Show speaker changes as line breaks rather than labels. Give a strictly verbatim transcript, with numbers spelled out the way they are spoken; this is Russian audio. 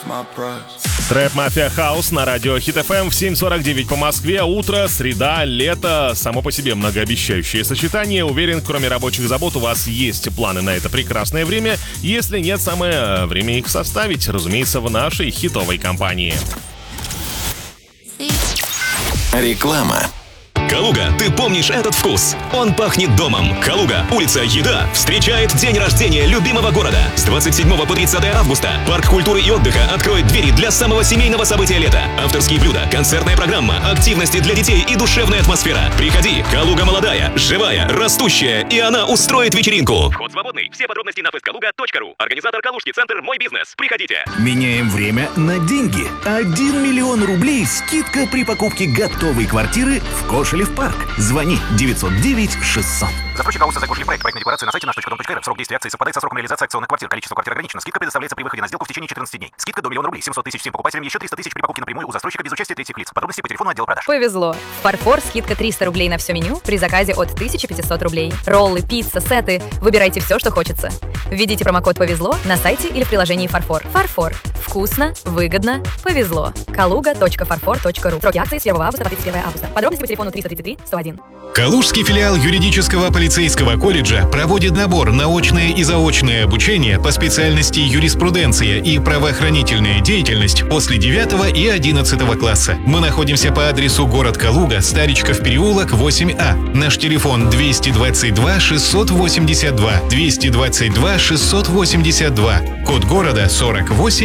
Трэп Мафия Хаус на радио Хит эф эм в семь сорок девять по Москве. Утро, среда, лето. Само по себе многообещающее сочетание. Уверен, кроме рабочих забот, у вас есть планы на это прекрасное время. Если нет, самое время их составить. Разумеется, в нашей хитовой компании.
Реклама.
Калуга, ты помнишь этот вкус? Он пахнет домом. Калуга, улица Еда, встречает день рождения любимого города. С двадцать седьмого по тридцатое августа парк культуры и отдыха откроет двери для самого семейного события лета. Авторские блюда, концертная программа, активности для детей и душевная атмосфера. Приходи, Калуга молодая, живая, растущая, и она устроит вечеринку. Вход свободный. Все подробности на фесткалуга точка ру. Организатор Калужский центр «Мой бизнес». Приходите.
Меняем время на деньги. Один миллион рублей скидка при покупке готовой квартиры в Кошелев парк. Звони девятьсот девять шестьсот.
Застройщик АОС «Кошелев проект». Проектная декларация на сайте наш точка дом точка эр эф. Срок действия акции совпадает со сроком реализации акционных квартир. Количество квартир ограничено. Скидка предоставляется при выходе на сделку в течение четырнадцати дней. Скидка до миллиона рублей. семьсот тысяч всем покупателям. Еще триста тысяч при покупке напрямую у застройщика без участия третьих лиц. Подробности по телефону отдела продаж.
Повезло. Фарфор скидка триста рублей на все меню при заказе от тысяча пятьсот рублей. Роллы, пицца, сеты. Выбирайте все, что хочется. Введите промокод «Повезло» на сайте или в приложении Фарфор. Фарфор. Вкусно, выгодно, повезло. калуга точка фарфор точка ру. Сроки акции с первого августа по тридцать первое августа. Подробности по телефону триста тридцать три сто один.
Калужский филиал юридического полицейского колледжа проводит набор на очное и заочное обучение по специальности юриспруденция и правоохранительная деятельность после девятого и одиннадцатого класса. Мы находимся по адресу город Калуга, Старичков переулок, восемь А. Наш телефон двести двадцать два шестьсот восемьдесят два, двести двадцать два шестьсот восемьдесят два, код города сорок восемь.